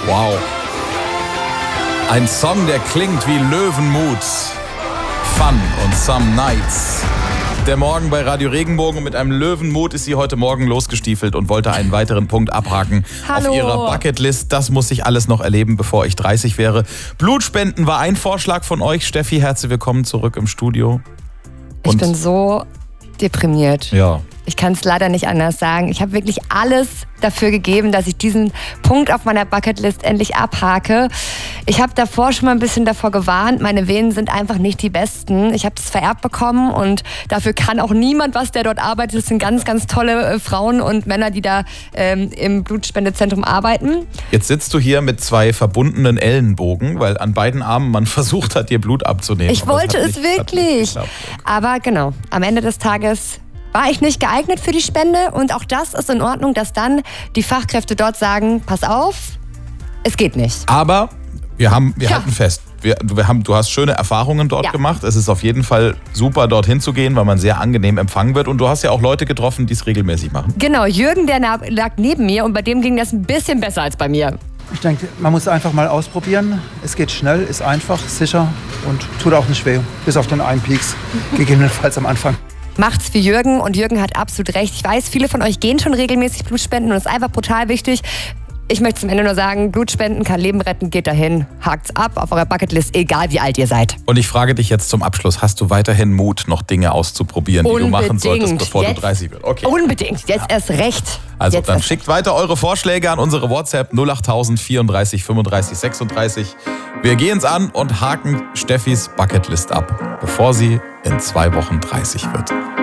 Wow. Ein Song, der klingt wie Löwenmut. Fun und Some Nights. Der Morgen bei Radio Regenbogen und mit einem Löwenmut ist sie heute Morgen losgestiefelt und wollte einen weiteren Punkt abhaken auf ihrer Bucketlist. Das muss ich alles noch erleben, bevor ich 30 wäre. Blutspenden war ein Vorschlag von euch. Steffi, herzlich willkommen zurück im Studio. Ich bin so deprimiert. Ja. Ich kann es leider nicht anders sagen. Ich habe wirklich alles dafür gegeben, dass ich diesen Punkt auf meiner Bucketlist endlich abhake. Ich habe davor schon mal ein bisschen davor gewarnt. Meine Venen sind einfach nicht die besten. Ich habe es vererbt bekommen und dafür kann auch niemand was, der dort arbeitet. Es sind ganz, ganz tolle Frauen und Männer, die da im Blutspendezentrum arbeiten. Jetzt sitzt du hier mit 2 verbundenen Ellenbogen, weil an beiden Armen man versucht hat, dir Blut abzunehmen. Ich wollte es wirklich. Aber genau, am Ende des Tages war ich nicht geeignet für die Spende und auch das ist in Ordnung, dass dann die Fachkräfte dort sagen, pass auf, es geht nicht. Aber wir halten fest, du hast schöne Erfahrungen dort gemacht. Es ist auf jeden Fall super, dorthin zu gehen, weil man sehr angenehm empfangen wird. Und du hast ja auch Leute getroffen, die es regelmäßig machen. Genau, Jürgen, der lag neben mir und bei dem ging das ein bisschen besser als bei mir. Ich denke, man muss einfach mal ausprobieren. Es geht schnell, ist einfach, sicher und tut auch nicht weh. Bis auf den einen Peaks, gegebenenfalls am Anfang. Macht's wie Jürgen und Jürgen hat absolut recht. Ich weiß, viele von euch gehen schon regelmäßig Blutspenden und das ist einfach brutal wichtig. Ich möchte zum Ende nur sagen, Blutspenden kann Leben retten, geht dahin, hakt's ab auf eurer Bucketlist, egal wie alt ihr seid. Und ich frage dich jetzt zum Abschluss, hast du weiterhin Mut, noch Dinge auszuprobieren, die du machen solltest, bevor du 30 wirst? Okay. Unbedingt, jetzt erst recht. Also dann schickt weiter eure Vorschläge an unsere WhatsApp 08000 34 35 36. Wir gehen's an und haken Steffis Bucketlist ab, bevor sie in 2 Wochen 30 wird.